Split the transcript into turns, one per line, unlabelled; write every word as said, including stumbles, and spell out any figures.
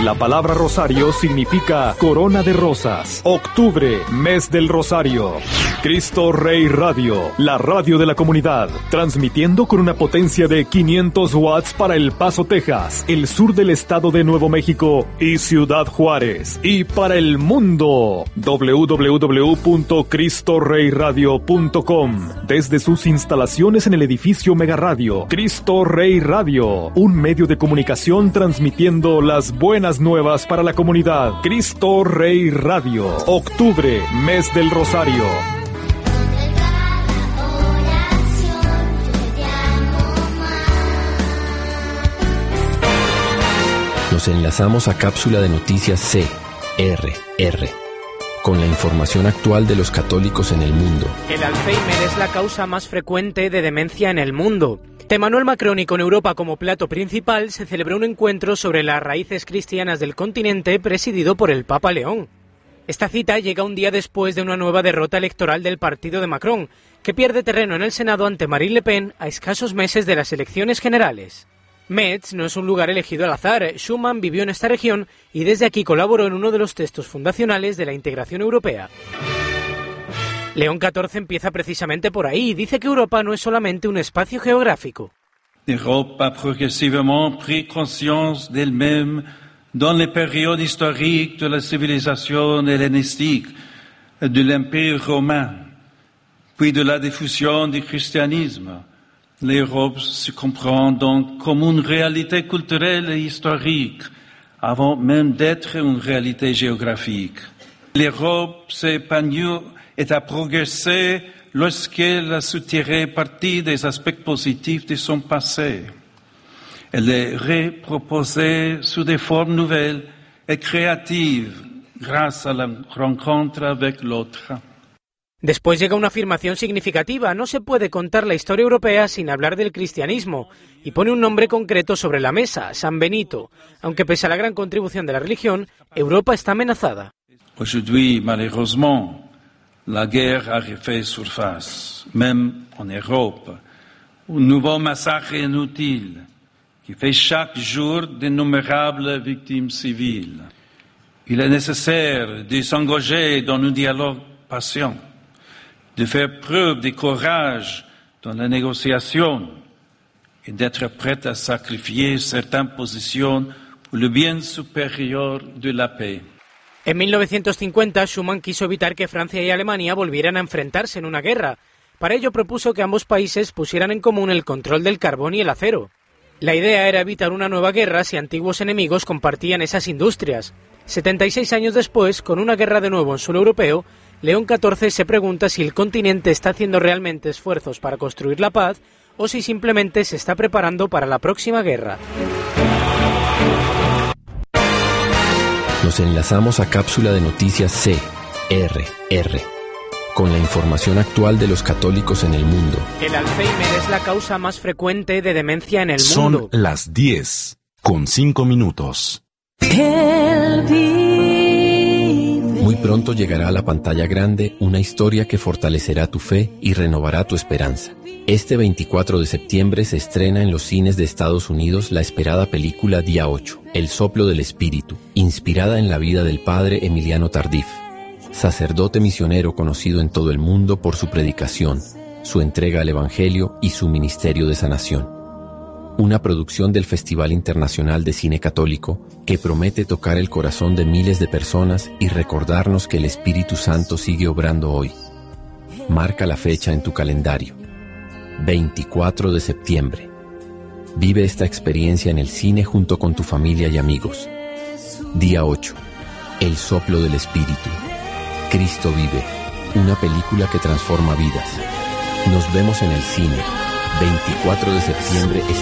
La palabra rosario significa corona de rosas. Octubre, mes del rosario. Cristo Rey Radio, la radio de la comunidad, transmitiendo con una potencia de quinientos watts para El Paso, Texas, el sur del estado de Nuevo México y Ciudad Juárez, y para el mundo. doble u doble u doble u punto cristo rey radio punto com, desde sus instalaciones en el edificio Mega Radio. Cristo Rey Radio, un medio de comunicación transmitiendo las buenas nuevas para la comunidad. Cristo Rey Radio, octubre, mes del rosario.
Nos enlazamos a cápsula de noticias C R R, con la información actual de los católicos en el mundo.
El Alzheimer es la causa más frecuente de demencia en el mundo. Emmanuel Macron, y con Europa como plato principal, se celebró un encuentro sobre las raíces cristianas del continente presidido por el Papa León. Esta cita llega un día después de una nueva derrota electoral del partido de Macron, que pierde terreno en el Senado ante Marine Le Pen a escasos meses de las elecciones generales. Metz no es un lugar elegido al azar. Schuman vivió en esta región y desde aquí colaboró en uno de los textos fundacionales de la integración europea. León catorce empieza precisamente por ahí y dice que Europa no es solamente un espacio geográfico.
L'Europe a progressivement pris conscience d'elle-même dans les périodes historiques de la civilisation hellénistique, de l'Empire romain, puis de la diffusion du christianisme. L'Europe se comprend donc comme une réalité culturelle et historique, avant même d'être une réalité géographique. L'Europe s'est épanouie et a progressé lorsqu'elle a su tirer parti des aspects positifs de son passé. Elle est reproposée sous des formes nouvelles et créatives grâce à la rencontre avec l'autre.
Después llega una afirmación significativa: no se puede contar la historia europea sin hablar del cristianismo, y pone un nombre concreto sobre la mesa, San Benito, aunque pese a la gran contribución de la religión, Europa está amenazada.
Aujourd'hui, malheureusement, la guerre a refait surface, même en Europe. Un nouveau massacre inutile qui fait chaque jour d'innombrables victimes civiles. Il est nécessaire de s'engager dans un dialogue patient, de faire preuve de courage dans la négociation et d'être prêt à sacrifier certaines positions pour le bien supérieur de la paix.
En mil novecientos cincuenta, Schuman quiso evitar que Francia y Alemania volvieran a enfrentarse en una guerra. Para ello propuso que ambos países pusieran en común el control del carbón y el acero. La idea era evitar una nueva guerra si antiguos enemigos compartían esas industrias. setenta y seis años después, con una guerra de nuevo en suelo europeo, León catorce se pregunta si el continente está haciendo realmente esfuerzos para construir la paz o si simplemente se está preparando para la próxima guerra.
Nos enlazamos a cápsula de noticias C R R, con la información actual de los católicos en el mundo.
El Alzheimer es la causa más frecuente de demencia en el
Son
mundo.
Son las diez, con cinco minutos.
Muy pronto llegará a la pantalla grande una historia que fortalecerá tu fe y renovará tu esperanza. Este veinticuatro de septiembre se estrena en los cines de Estados Unidos la esperada película Día ocho, El soplo del espíritu, inspirada en la vida del padre Emiliano Tardif, sacerdote misionero conocido en todo el mundo por su predicación, su entrega al Evangelio y su ministerio de sanación. Una producción del Festival Internacional de Cine Católico que promete tocar el corazón de miles de personas y recordarnos que el Espíritu Santo sigue obrando hoy. Marca la fecha en tu calendario. veinticuatro de septiembre. Vive esta experiencia en el cine junto con tu familia y amigos. Día ocho. El soplo del Espíritu. Cristo vive. Una película que transforma vidas. Nos vemos en el cine. veinticuatro de septiembre.